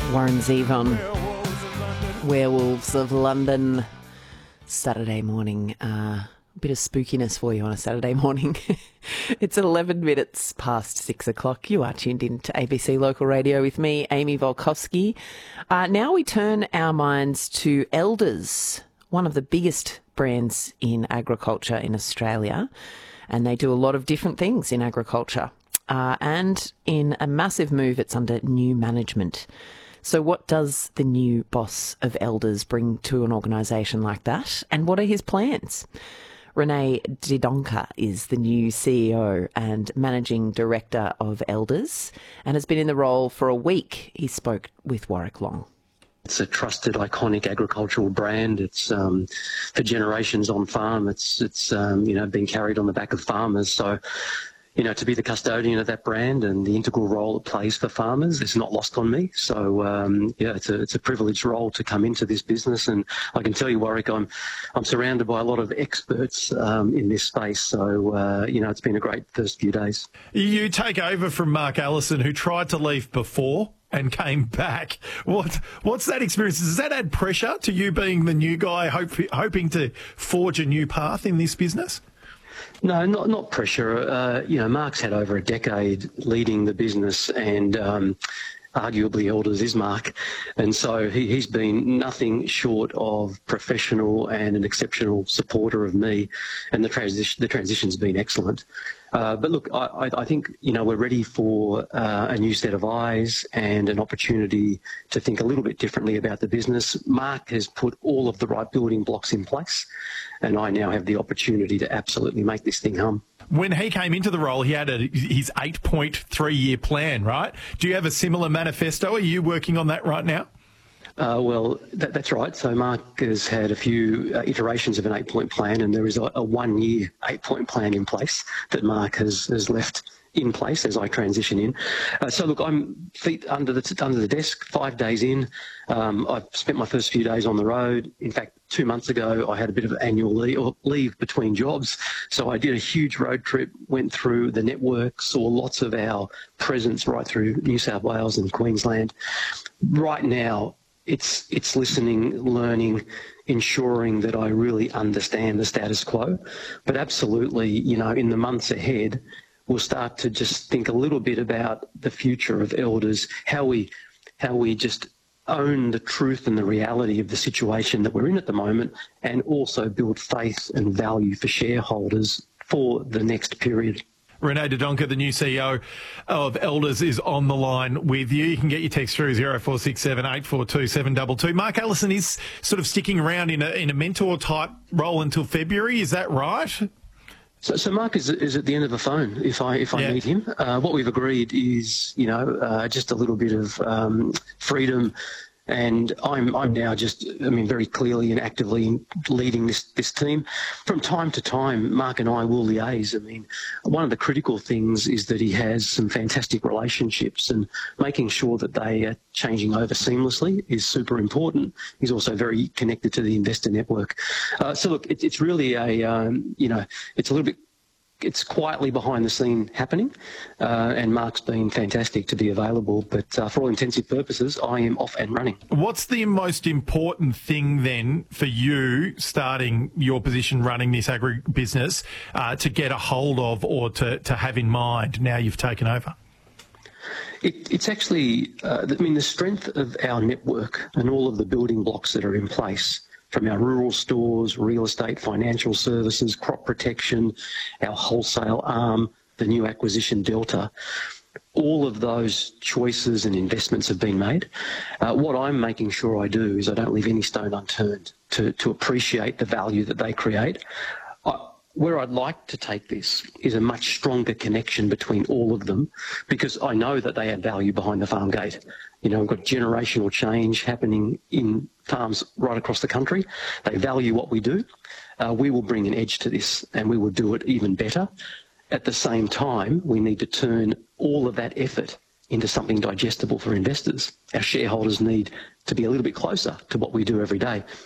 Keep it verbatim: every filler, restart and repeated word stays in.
Warren Zevon, Werewolves of London. Saturday morning. Uh, a bit of spookiness for you on a Saturday morning. It's eleven minutes past six o'clock. You are tuned in to A B C Local Radio with me, Amy Volkovsky. Uh, now we turn our minds to Elders, one of the biggest brands in agriculture in Australia. And they do a lot of different things in agriculture. Uh, and in a massive move, it's under new management. So what does the new boss of Elders bring to an organisation like that? And what are his plans? Renee Didonka is the new C E O and Managing Director of Elders and has been in the role for a week. He spoke with Warwick Long. It's a trusted, iconic agricultural brand. It's um, for generations on farm. It's, it's um, you know, been carried on the back of farmers. So, you know, to be the custodian of that brand and the integral role it plays for farmers is not lost on me. So, um, yeah, it's a it's a privileged role to come into this business. And I can tell you, Warwick, I'm I'm surrounded by a lot of experts um, in this space. So, uh, you know, it's been a great first few days. You take over from Mark Allison, who tried to leave before and came back. What what's that experience? Does that add pressure to you being the new guy, hope, hoping to forge a new path in this business? No, not not pressure. Uh, you know, Mark's had over a decade leading the business, and um, arguably Elders is Mark, and so he, he's been nothing short of professional and an exceptional supporter of me, and the transition the transition's been excellent. Uh, but look, I, I think, you know, we're ready for uh, a new set of eyes and an opportunity to think a little bit differently about the business. Mark has put all of the right building blocks in place, and I now have the opportunity to absolutely make this thing hum. When he came into the role, he had a, his eight point three year plan, right? Do you have a similar manifesto? Are you working on that right now? Uh, well, that, that's right. So Mark has had a few uh, iterations of an eight-point plan, and there is a, a one-year eight-point plan in place that Mark has, has left in place as I transition in. Uh, so look, I'm feet under the under the desk, five days in. Um, I've spent my first few days on the road. In fact, two months ago, I had a bit of annual leave, or leave between jobs. So I did a huge road trip, went through the network, saw lots of our presence right through New South Wales and Queensland. Right now, It's it's listening, learning, ensuring that I really understand the status quo. But absolutely, you know, in the months ahead, we'll start to just think a little bit about the future of Elders, how we how we just own the truth and the reality of the situation that we're in at the moment, and also build faith and value for shareholders for the next period. Renee Didonka, the new C E O of Elders, is on the line with you. You can get your text through zero four six seven, eight four two, seven two two. Mark Allison is sort of sticking around in a in a mentor-type role until February. Is that right? So, so Mark is, is at the end of the phone if I if I yeah. meet him. Uh, what we've agreed is, you know, uh, just a little bit of um, freedom. And I'm I'm now just, I mean, very clearly and actively leading this, this team. From time to time, Mark and I will liaise. I mean, one of the critical things is that he has some fantastic relationships, and making sure that they are changing over seamlessly is super important. He's also very connected to the investor network. Uh, so look, it, it's really a, um, you know, it's a little bit, it's quietly behind the scene happening, uh, and Mark's been fantastic to be available, but uh, for all intensive purposes, I am off and running. What's the most important thing then for you starting your position running this agri-business uh, to get a hold of or to, to have in mind now you've taken over? It, it's actually, uh, I mean, the strength of our network and all of the building blocks that are in place, from our rural stores, real estate, financial services, crop protection, our wholesale arm, the new acquisition Delta, all of those choices and investments have been made. Uh, what I'm making sure I do is I don't leave any stone unturned to, to appreciate the value that they create. I, where I'd like to take this is a much stronger connection between all of them, because I know that they add value behind the farm gate. You know, we've got generational change happening in farms right across the country. They value what we do. Uh, we will bring an edge to this, and we will do it even better. At the same time, we need to turn all of that effort into something digestible for investors. Our shareholders need to be a little bit closer to what we do every day.